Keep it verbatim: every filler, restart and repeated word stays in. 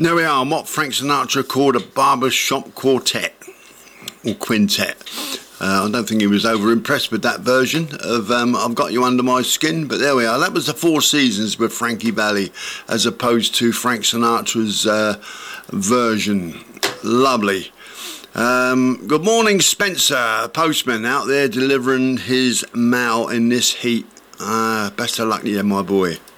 There we are, what Frank Sinatra called a barbershop quartet, or quintet. Uh, I don't think he was over impressed with that version of um, I've Got You Under My Skin, but there we are. That was the Four Seasons with Frankie Valli, as opposed to Frank Sinatra's uh, version. Lovely. Um, good morning, Spencer, postman out there delivering his mail in this heat. Uh, best of luck to you, my boy.